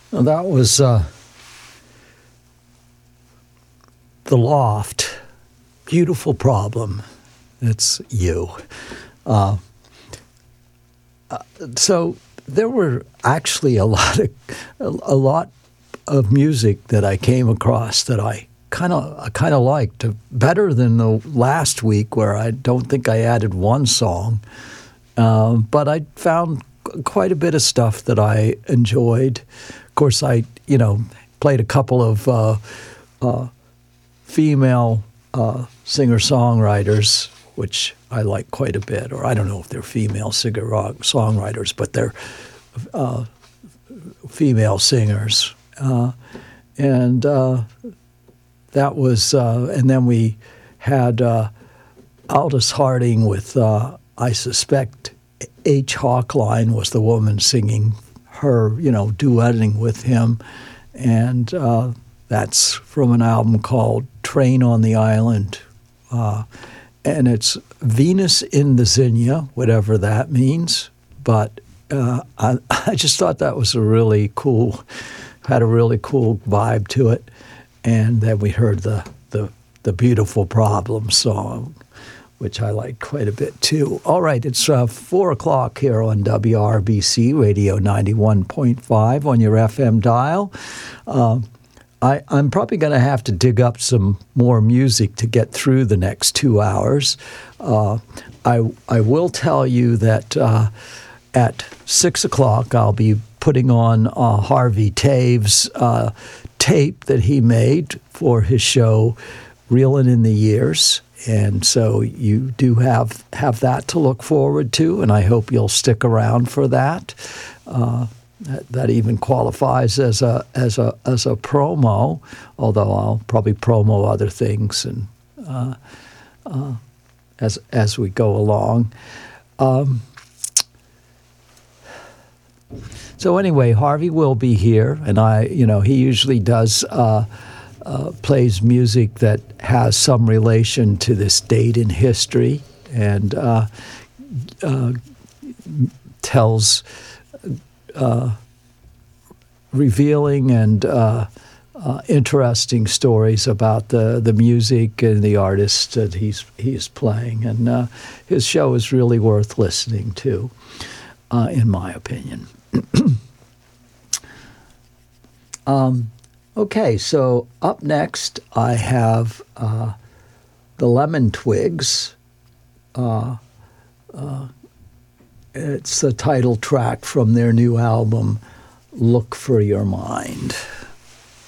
Well, that was The Loft. Beautiful Problem. It's you. So there were actually a lot of music that I came across that I kind of liked, better than the last week where I don't think I added one song, but I found quite a bit of stuff that I enjoyed. Of course, I played a couple of female singer-songwriters, which I like quite a bit. Or I don't know if they're female singer-songwriters, but they're female singers. And that was, and then we had Aldous Harding with, I suspect, H. Hawkline was the woman singing her, duetting with him. And that's from an album called Train on the Island. And it's Venus in the Zinnia, whatever that means. But I just thought that was had a really cool vibe to it. And then we heard the Beautiful Problem song, which I like quite a bit too. All right, it's 4 o'clock here on WRBC Radio 91.5 on your FM dial. I'm probably going to have to dig up some more music to get through the next 2 hours. I will tell you that at 6 o'clock I'll be putting on Harvey Tave's tape that he made for his show Reelin' in the Years. And so you do have that to look forward to, and I hope you'll stick around for that. That even qualifies as a promo, although I'll probably promo other things and as we go along. So anyway, Harvey will be here, and he usually does plays music that has some relation to this date in history, and tells revealing and interesting stories about the music and the artists that he's playing, and his show is really worth listening to, in my opinion. Okay, so up next I have the Lemon Twigs. It's the title track from their new album, Look for Your Mind.